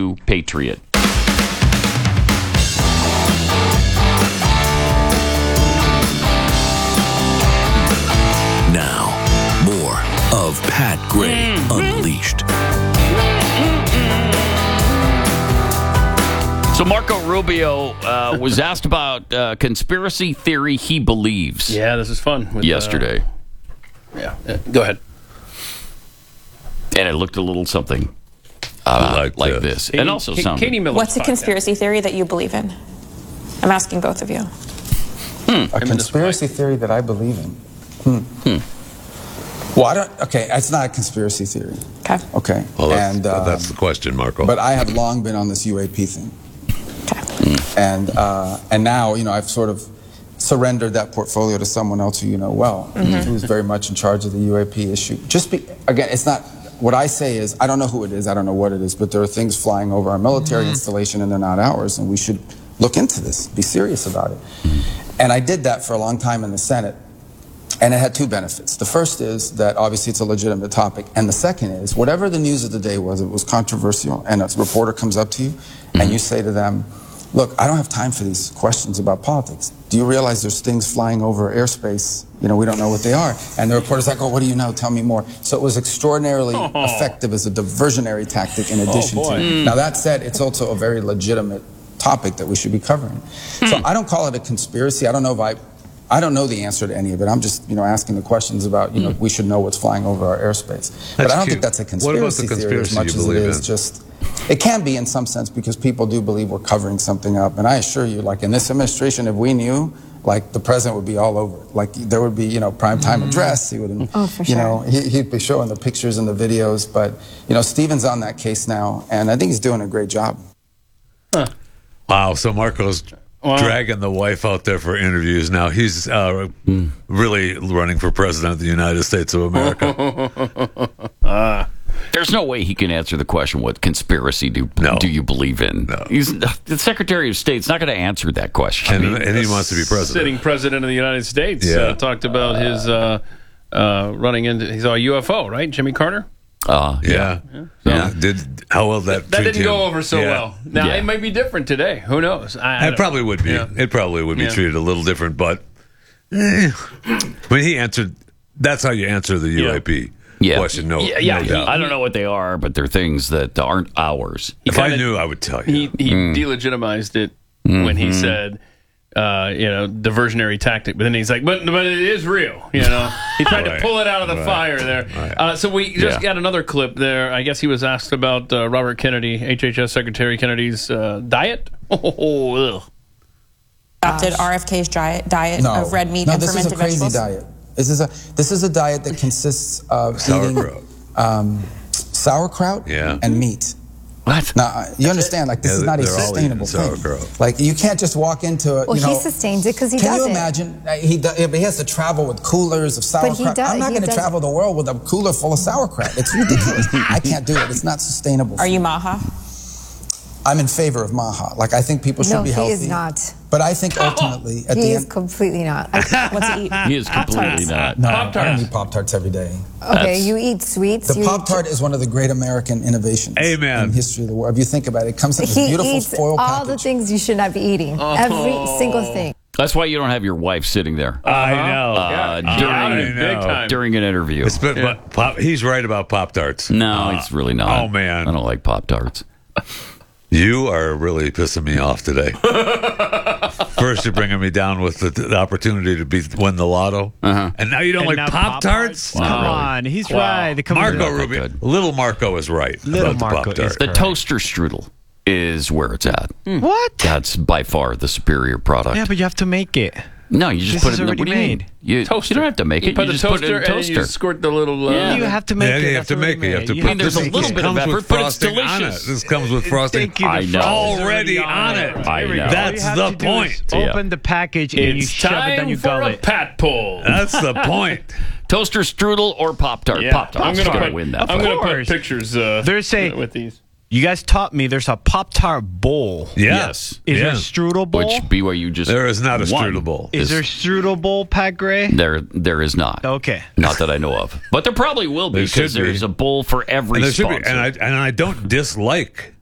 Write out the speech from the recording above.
Patriot. Now, more of Pat Gray Unleashed. So Marco Rubio was asked about conspiracy theory he believes. Yeah, this is fun. With, yesterday. Go ahead. And it looked a little something like this. Katie, and also sounded. Katie Miller. What's a conspiracy theory that you believe in? I'm asking both of you. A conspiracy theory that I believe in. Well, I don't. Okay, it's not a conspiracy theory. Okay. Okay. Well, that's the question, Marco. But I have long been on this UAP thing. Okay. And now, I've sort of surrendered that portfolio to someone else who you know well, who's very much in charge of the UAP issue. Again, it's not. What I say is, I don't know who it is, I don't know what it is, but there are things flying over our military installation and they're not ours, and we should look into this, be serious about it. And I did that for a long time in the Senate, and it had two benefits. The first is that obviously it's a legitimate topic, and the second is, whatever the news of the day was, it was controversial, and a reporter comes up to you, and you say to them, look, I don't have time for these questions about politics. Do you realize there's things flying over airspace? We don't know what they are. And the reporter's like, oh, what do you know? Tell me more. So it was extraordinarily effective as a diversionary tactic in addition to. Now, that said, it's also a very legitimate topic that we should be covering. So I don't call it a conspiracy. I don't know the answer to any of it. I'm just, asking the questions about, we should know what's flying over our airspace. But I don't think that's a conspiracy theory as much as it is just. It can be in some sense because people do believe we're covering something up. And I assure you, like in this administration, if we knew, like the president would be all over it. Like there would be, primetime address. He would, for sure. He'd be showing the pictures and the videos. But, Stephen's on that case now, and I think he's doing a great job. Wow, so Marco's dragging the wife out there for interviews now. He's really running for president of the United States of America. There's no way he can answer the question, what conspiracy do you believe in? No. The Secretary of State's not going to answer that question. And he wants to be president. Sitting president of the United States talked about his running into, he saw a UFO, right? Jimmy Carter? Yeah. How well that didn't go over so well. Now, it might be different today. Who knows? It probably would be. It probably would be treated a little different, but when he answered, that's how you answer the UAP. Question, no doubt. I don't know what they are, but they're things that aren't ours. If I knew, I would tell you. He delegitimized it when he said, diversionary tactic. But then he's like, but it is real. He tried to pull it out of the fire there. Right. So we just got another clip there. I guess he was asked about Robert Kennedy, HHS Secretary Kennedy's diet. Adopted RFK's diet of red meat and fermented vegetables. No, this is a crazy diet. This is a diet that consists of eating sauerkraut and meat. What? Now, you understand, this is not a sustainable thing. Like, you can't just walk into it. Well, he sustains it because he does it. Can you imagine? He has to travel with coolers of sauerkraut. I'm not going to travel the world with a cooler full of sauerkraut. It's ridiculous. I can't do it. It's not sustainable. Are you Maha? I'm in favor of Maha. I think people should be healthy. No, he is not. But I think ultimately, at the end... He is completely not. What's he eat? He is completely not. No, I don't eat Pop-Tarts every day. Okay, you eat sweets. The Pop-Tart is one of the great American innovations in history of the world. If you think about it, it comes in this beautiful foil package. All the things you should not be eating. Every single thing. That's why you don't have your wife sitting there. I know. During an interview. He's right about Pop-Tarts. No, he's really not. Oh, man. I don't like Pop-Tarts. You are really pissing me off today. First, you're bringing me down with the opportunity to win the lotto, and now you don't like Pop-Tarts? Come on, he's right. Marco Rubio, little Marco is right. Little about Marco the is The toaster strudel is where it's at. What? That's by far the superior product. Yeah, but you have to make it. No, you just put it in the... What do you mean? You don't have to make it. You just put it in a toaster. And you squirt the little... You have to make it. You have to make it. You have to put there's a little bit of effort, but it's delicious. This comes with frosting. I know. Already on it. I know. That's the point. Open the package and you shove it down your gullet. It's time for a Pat pull. That's the point. Toaster strudel or Pop-Tart? Yeah. Pop-Tart's going to win that. I'm going to put pictures with these. You guys taught me there's a Pop-Tart bowl. Yes. Is there a strudel bowl? Which BYU just There is not a strudel bowl. Is there strudel bowl, Pat Gray? There is not. Okay. Not that I know of. But there probably will be because there's a bowl for every sponsor. And I don't dislike